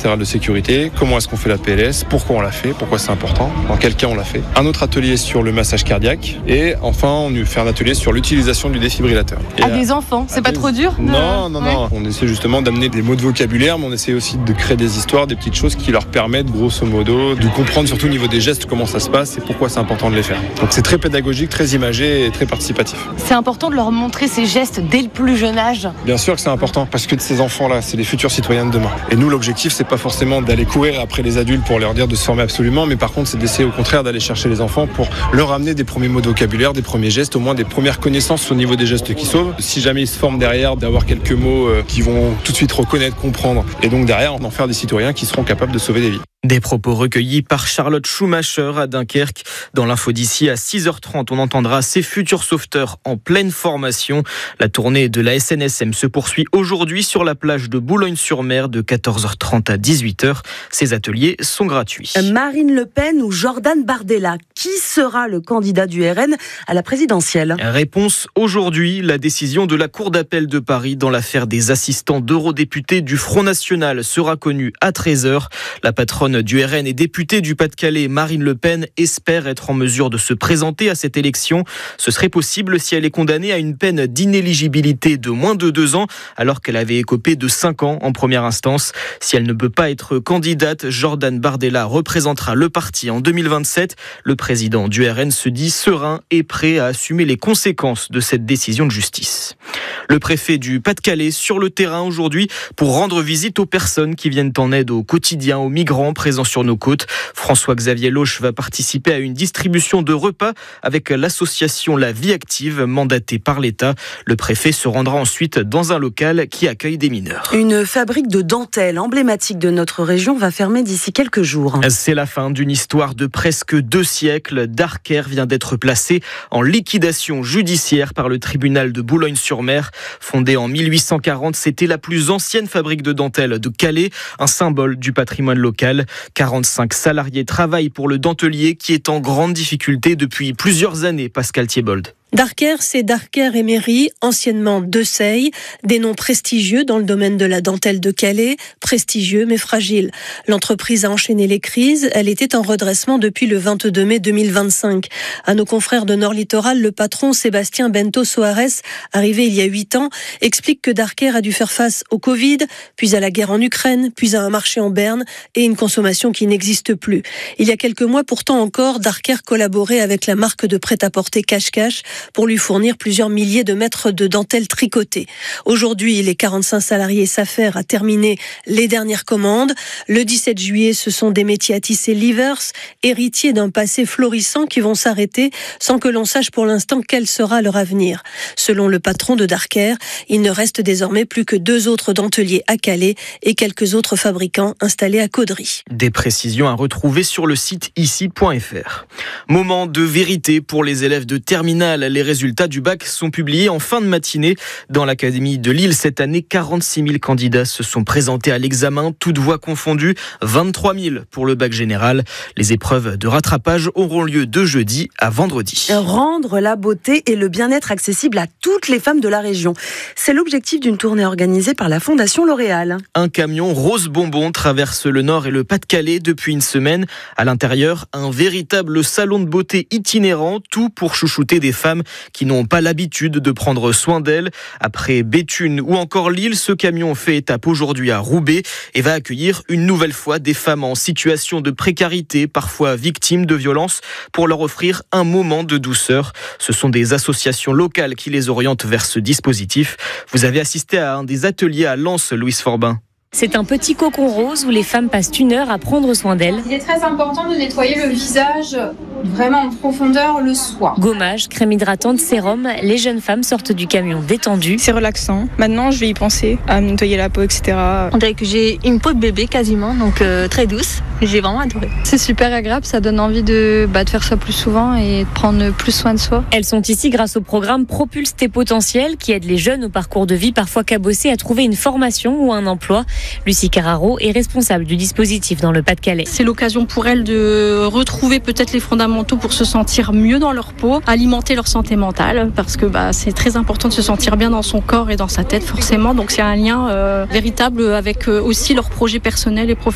latérale de sécurité, comment est-ce qu'on fait la PLS, pourquoi on la fait, pourquoi c'est important, dans quel cas on la fait. Un autre atelier sur le massage cardiaque et enfin on fait un atelier sur l'utilisation du défibrillateur. À des enfants, c'est pas trop dur Non. On essaie justement d'amener des mots de vocabulaire, mais on essaie aussi de créer des histoires, des petites choses qui leur permettent grosso modo de comprendre surtout au niveau des gestes comment ça se passe et pourquoi c'est important de les faire. Donc c'est très pédagogique, très imagé et très participatif. C'est important de leur montrer ces gestes dès le plus jeune âge. Bien sûr que c'est important parce que ces enfants-là, c'est les futurs citoyens de demain. Et nous, l'objectif, c'est pas forcément d'aller courir après les adultes pour leur dire de se former absolument, mais par contre, c'est d'essayer au contraire d'aller chercher les enfants pour leur amener des premiers mots de vocabulaire, des premiers gestes, au moins des premières connaissances au niveau des gestes qui sauvent. Si jamais ils se forment derrière, d'avoir quelques mots qu'ils vont tout de suite reconnaître, comprendre, et donc derrière, en faire des citoyens qui seront capables de sauver des vies. Des propos recueillis par Charlotte Schumacher à Dunkerque. Dans l'info d'ici à 6h30, on entendra ces futurs sauveteurs en pleine formation. La tournée de la SNSM se poursuit aujourd'hui sur la plage de Boulogne-sur-Mer de 14h30 à 18h. Ces ateliers sont gratuits. Marine Le Pen ou Jordan Bardella, qui sera le candidat du RN à la présidentielle ? Réponse aujourd'hui, la décision de la Cour d'appel de Paris dans l'affaire des assistants d'eurodéputés du Front National sera connue à 13h. La patronne du RN et députée du Pas-de-Calais, Marine Le Pen, espère être en mesure de se présenter à cette élection. Ce serait possible si elle est condamnée à une peine d'inéligibilité de moins de 2 ans, alors qu'elle avait écopé de 5 ans en première instance. Si elle ne peut pas être candidate, Jordan Bardella représentera le parti en 2027. Le président du RN se dit serein et prêt à assumer les conséquences de cette décision de justice. Le préfet du Pas-de-Calais sur le terrain aujourd'hui pour rendre visite aux personnes qui viennent en aide au quotidien, aux migrants présents sur nos côtes. François-Xavier Loche va participer à une distribution de repas avec l'association La Vie Active mandatée par l'État. Le préfet se rendra ensuite dans un local qui accueille des mineurs. Une fabrique de dentelles emblématique de notre région va fermer d'ici quelques jours. C'est la fin d'une histoire de presque 2 siècles. Darker vient d'être placé en liquidation judiciaire par le tribunal de Boulogne-sur-Mer. Fondée en 1840, c'était la plus ancienne fabrique de dentelles de Calais, un symbole du patrimoine local. 45 salariés travaillent pour le dentelier qui est en grande difficulté depuis plusieurs années, Pascal Thiebold. Darker, c'est Darker et Méry, anciennement De Sey, des noms prestigieux dans le domaine de la dentelle de Calais, prestigieux mais fragile. L'entreprise a enchaîné les crises, elle était en redressement depuis le 22 mai 2025. À nos confrères de Nord Littoral, le patron Sébastien Bento Soares, arrivé il y a 8 ans, explique que Darker a dû faire face au Covid, puis à la guerre en Ukraine, puis à un marché en berne et une consommation qui n'existe plus. Il y a quelques mois pourtant encore, Darker collaborait avec la marque de prêt-à-porter Cache-Cache pour lui fournir plusieurs milliers de mètres de dentelle tricotée. Aujourd'hui, les 45 salariés s'affairent à terminer les dernières commandes. Le 17 juillet, ce sont des métiers à tisser livers, héritiers d'un passé florissant qui vont s'arrêter sans que l'on sache pour l'instant quel sera leur avenir. Selon le patron de Darker, il ne reste désormais plus que 2 autres denteliers à Calais et quelques autres fabricants installés à Caudry. Des précisions à retrouver sur le site ici.fr. Moment de vérité pour les élèves de terminale. Les résultats du bac sont publiés en fin de matinée. Dans l'Académie de Lille, cette année, 46 000 candidats se sont présentés à l'examen, toutes voies confondues, 23 000 pour le bac général. Les épreuves de rattrapage auront lieu de jeudi à vendredi. Rendre la beauté et le bien-être accessible à toutes les femmes de la région. C'est l'objectif d'une tournée organisée par la Fondation L'Oréal. Un camion rose bonbon traverse le Nord et le Pas-de-Calais depuis une semaine. À l'intérieur, un véritable salon de beauté itinérant, tout pour chouchouter des femmes qui n'ont pas l'habitude de prendre soin d'elles. Après Béthune ou encore Lille, ce camion fait étape aujourd'hui à Roubaix et va accueillir une nouvelle fois des femmes en situation de précarité, parfois victimes de violences, pour leur offrir un moment de douceur. Ce sont des associations locales qui les orientent vers ce dispositif. Vous avez assisté à un des ateliers à Lens, Louise Forbin. C'est un petit cocon rose où les femmes passent 1 heure à prendre soin d'elles. Il est très important de nettoyer le visage vraiment en profondeur le soir. Gommage, crème hydratante, sérum, les jeunes femmes sortent du camion détendues. C'est relaxant. Maintenant, je vais y penser, à me nettoyer la peau, etc. On dirait que j'ai une peau de bébé quasiment, donc très douce. J'ai vraiment adoré. C'est super agréable, ça donne envie de faire ça plus souvent et de prendre plus soin de soi. Elles sont ici grâce au programme Propulse tes potentiels qui aide les jeunes au parcours de vie parfois cabossés à trouver une formation ou un emploi. Lucie Carraro est responsable du dispositif dans le Pas-de-Calais. C'est l'occasion pour elles de retrouver peut-être les fondamentaux pour se sentir mieux dans leur peau, alimenter leur santé mentale, parce que c'est très important de se sentir bien dans son corps et dans sa tête forcément. Donc c'est un lien véritable avec aussi leurs projets personnels et professionnels.